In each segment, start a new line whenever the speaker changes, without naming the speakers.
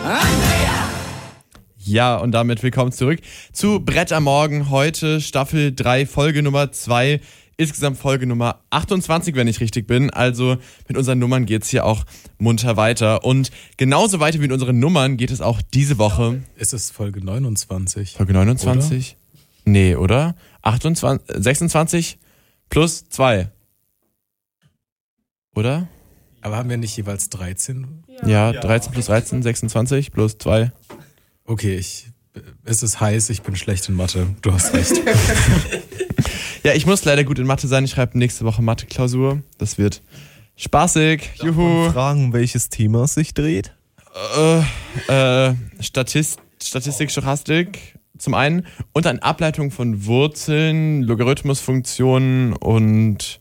Ja, und damit willkommen zurück zu Brett am Morgen. Heute Staffel 3, Folge Nummer 2, insgesamt Folge Nummer 28, wenn ich richtig bin. Also mit unseren Nummern geht's hier auch munter weiter. Und genauso weiter wie mit unseren Nummern geht es auch diese Woche.
Ist es Folge 29?
Folge 29? Oder? Nee, oder? 26 plus 2. Oder?
Aber haben wir nicht jeweils 13?
Ja, 13 plus 13, 26 plus 2.
Okay, es ist heiß, ich bin schlecht in Mathe. Du hast recht.
Ja, ich muss leider gut in Mathe sein. Ich schreibe nächste Woche Mathe-Klausur. Das wird spaßig.
Darf man fragen, welches Thema sich dreht?
Statistik, Stochastik zum einen und dann Ableitung von Wurzeln, Logarithmusfunktionen und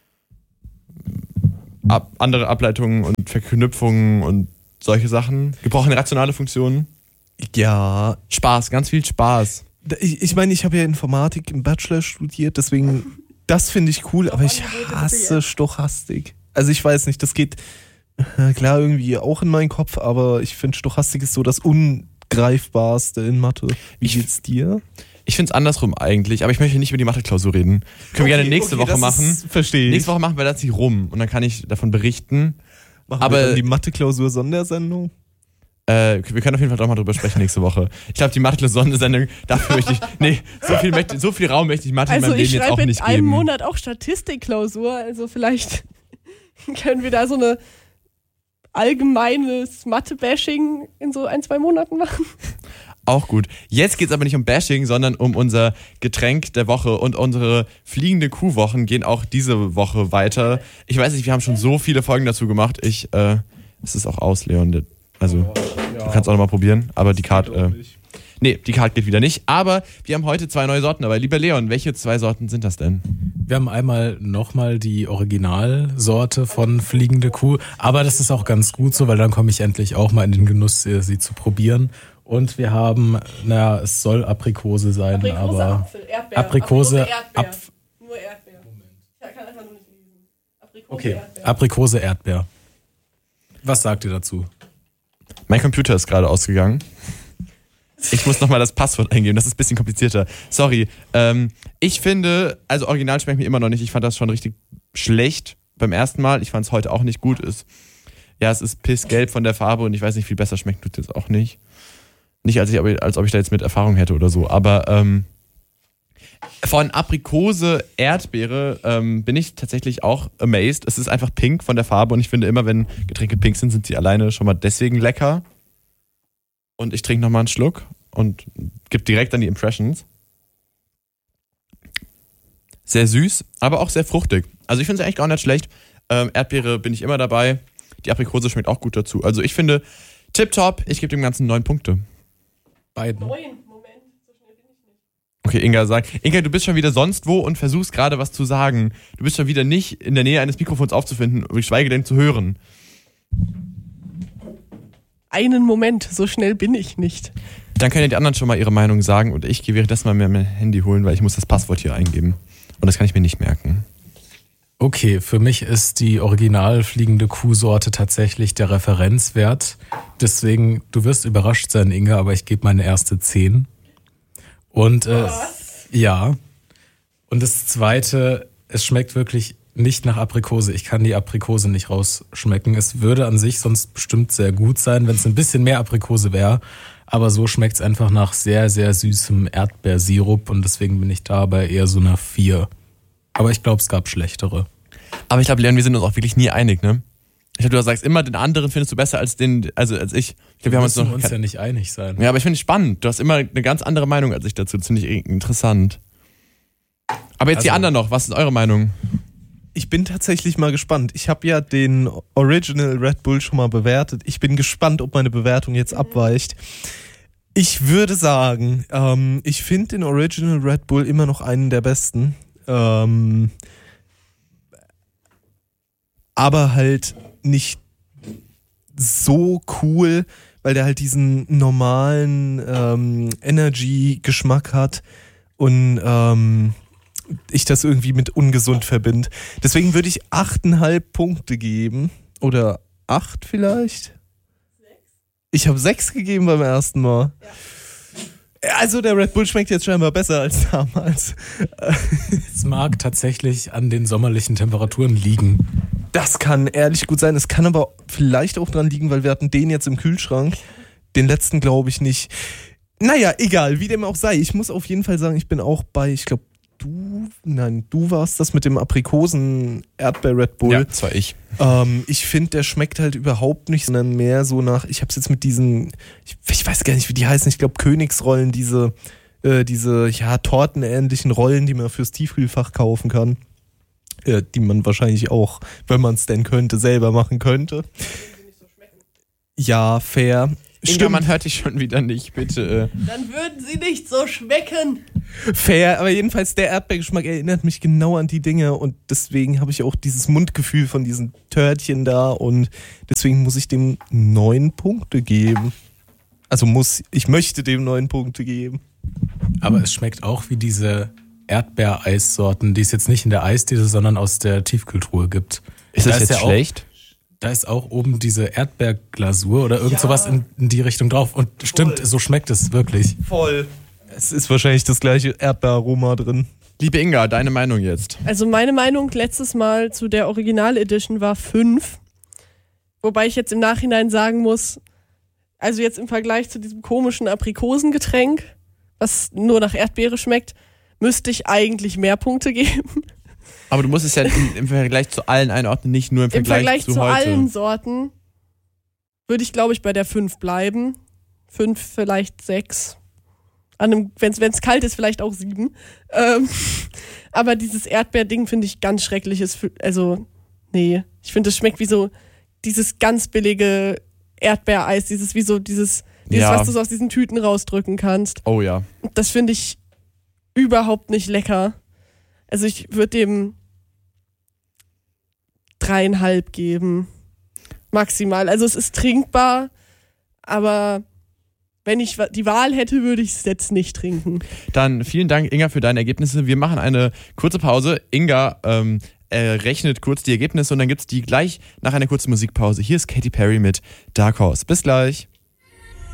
andere Ableitungen und Verknüpfungen und solche Sachen. Gebrochene rationale Funktionen.
Ja.
Spaß, ganz viel Spaß.
Ich meine, ich habe ja Informatik im Bachelor studiert, deswegen, das finde ich cool, aber ich hasse Stochastik. Also ich weiß nicht, das geht klar irgendwie auch in meinen Kopf, aber ich finde, Stochastik ist so das Ungreifbarste in Mathe. Wie geht's dir?
Ich finde es andersrum eigentlich, aber ich möchte nicht über die Mathe-Klausur reden. Können wir gerne nächste Woche machen.
Verstehe ich.
Nächste Woche machen wir das nicht rum und dann kann ich davon berichten.
Machen wir dann die Mathe-Klausur-Sondersendung?
Wir können auf jeden Fall doch mal drüber sprechen nächste Woche. Ich glaube, die Mathe-Sondersendung, dafür möchte ich, so viel Raum möchte ich Mathe in meinem Leben jetzt auch nicht geben.
Also ich schreibe in einem Monat auch Statistikklausur, also vielleicht können wir da so eine allgemeines Mathe-Bashing in so 1-2 Monaten machen.
Auch gut. Jetzt geht es aber nicht um Bashing, sondern um unser Getränk der Woche und unsere fliegende Kuhwochen gehen auch diese Woche weiter. Ich weiß nicht, wir haben schon so viele Folgen dazu gemacht. Es ist auch aus, Leon. Also, du kannst auch nochmal probieren, aber die Karte, die Karte geht wieder nicht. Aber wir haben heute 2 neue Sorten dabei. Lieber Leon, welche 2 Sorten sind das denn?
Wir haben einmal nochmal die Originalsorte von Fliegende Kuh, aber das ist auch ganz gut so, weil dann komme ich endlich auch mal in den Genuss, sie zu probieren. Und wir haben, es soll Aprikose sein, aber
Apfel, Erdbeer.
Aprikose,
Erdbeer. Nur Erdbeer. Ich kann einfach nur nicht lesen.
Aprikose, Erdbeer. Was sagt ihr dazu?
Mein Computer ist gerade ausgegangen. Ich muss nochmal das Passwort eingeben, das ist ein bisschen komplizierter. Sorry. Ich finde, also original schmeckt mir immer noch nicht. Ich fand das schon richtig schlecht beim ersten Mal. Ich fand es heute auch nicht gut. Es ist pissgelb von der Farbe und ich weiß nicht, viel besser schmeckt tut es auch nicht. Nicht, als ob ich da jetzt mit Erfahrung hätte oder so. Aber von Aprikose, Erdbeere bin ich tatsächlich auch amazed. Es ist einfach pink von der Farbe und ich finde immer, wenn Getränke pink sind sie alleine schon mal deswegen lecker. Und ich trinke nochmal einen Schluck und gebe direkt dann die Impressions. Sehr süß, aber auch sehr fruchtig. Also ich finde es eigentlich gar nicht schlecht. Erdbeere bin ich immer dabei. Die Aprikose schmeckt auch gut dazu. Also ich finde, tipptopp. Ich gebe dem Ganzen 9 Punkte.
Beiden.
9, Moment, so schnell bin ich nicht.
Okay, Inga, du bist schon wieder sonst wo und versuchst gerade was zu sagen. Du bist schon wieder nicht in der Nähe eines Mikrofons aufzufinden, geschweige denn zu hören.
Einen Moment, so schnell bin ich nicht.
Dann können ja die anderen schon mal ihre Meinung sagen und ich gehe währenddessen mal mir mein Handy holen, weil ich muss das Passwort hier eingeben. Und das kann ich mir nicht merken.
Okay, für mich ist die original fliegende Kuhsorte tatsächlich der Referenzwert. Deswegen, du wirst überrascht sein, Inga, aber ich gebe meine erste 10. Und ja. Und das Zweite, es schmeckt wirklich nicht nach Aprikose. Ich kann die Aprikose nicht rausschmecken. Es würde an sich sonst bestimmt sehr gut sein, wenn es ein bisschen mehr Aprikose wäre. Aber so schmeckt es einfach nach sehr, sehr süßem Erdbeersirup und deswegen bin ich da bei eher so einer 4. Aber ich glaube, es gab schlechtere.
Aber ich glaube, Leon, wir sind uns auch wirklich nie einig, ne? Ich glaube, du sagst immer, den anderen findest du besser als ich. Ich glaube, wir
müssen uns ja nicht einig sein.
Ja, aber ich finde es spannend. Du hast immer eine ganz andere Meinung als ich dazu. Das finde ich interessant. Aber jetzt die anderen noch. Was ist eure Meinung?
Ich bin tatsächlich mal gespannt. Ich habe ja den Original Red Bull schon mal bewertet. Ich bin gespannt, ob meine Bewertung jetzt abweicht. Ich würde sagen, ich finde den Original Red Bull immer noch einen der besten. Aber halt nicht so cool, weil der halt diesen normalen Energy-Geschmack hat und ich das irgendwie mit ungesund verbinde. Deswegen würde ich 8,5 Punkte geben. Oder 8 vielleicht? Ich habe 6 gegeben beim ersten Mal. Ja. Also der Red Bull schmeckt jetzt scheinbar besser als damals.
Es mag tatsächlich an den sommerlichen Temperaturen liegen.
Das kann ehrlich gut sein. Es kann aber vielleicht auch dran liegen, weil wir hatten den jetzt im Kühlschrank. Den letzten glaube ich nicht. Naja, egal, wie dem auch sei. Ich muss auf jeden Fall sagen, ich bin auch bei, ich glaube, du warst das mit dem Aprikosen-Erdbeer-Red Bull.
Ja, das war ich.
Ich finde, der schmeckt halt überhaupt nicht, sondern mehr so nach, ich habe es jetzt mit diesen, ich weiß gar nicht, wie die heißen, ich glaube Königsrollen, diese tortenähnlichen Rollen, die man fürs Tiefkühlfach kaufen kann. Die man wahrscheinlich auch, wenn man es denn könnte, selber machen könnte. Ja, fair.
Inga, man hört dich schon wieder nicht, bitte.
Dann würden sie nicht so schmecken.
Fair, aber jedenfalls der Erdbeergeschmack erinnert mich genau an die Dinge und deswegen habe ich auch dieses Mundgefühl von diesen Törtchen da und deswegen muss ich dem 9 Punkte geben. Also ich möchte dem 9 Punkte geben.
Aber es schmeckt auch wie diese Erdbeereissorten, die es jetzt nicht in der Eisdiele, sondern aus der Tiefkühltruhe gibt.
Ist das jetzt
ja
schlecht?
Da ist auch oben diese Erdbeerglasur oder irgend sowas in die Richtung drauf. Und stimmt, so schmeckt es wirklich.
Voll. Es ist wahrscheinlich das gleiche Erdbeeraroma drin.
Liebe Inga, deine Meinung jetzt?
Also meine Meinung letztes Mal zu der Original Edition war 5. Wobei ich jetzt im Nachhinein sagen muss, also jetzt im Vergleich zu diesem komischen Aprikosengetränk, was nur nach Erdbeere schmeckt, müsste ich eigentlich mehr Punkte geben.
Aber du musst es ja im Vergleich zu allen einordnen, nicht nur im Vergleich zu heute.
Allen Sorten würde ich, glaube ich, bei der 5 bleiben. 5, vielleicht 6. Wenn es kalt ist, vielleicht auch 7. Aber dieses Erdbeerding finde ich ganz schrecklich. Also, nee. Ich finde, es schmeckt wie so dieses ganz billige Erdbeereis. Dieses, was du so aus diesen Tüten rausdrücken kannst.
Oh ja.
Das finde ich überhaupt nicht lecker. Also ich würde dem 3,5 geben. Maximal. Also es ist trinkbar, aber wenn ich die Wahl hätte, würde ich es jetzt nicht trinken.
Dann vielen Dank, Inga, für deine Ergebnisse. Wir machen eine kurze Pause. Inga rechnet kurz die Ergebnisse und dann gibt es die gleich nach einer kurzen Musikpause. Hier ist Katy Perry mit Dark Horse. Bis gleich.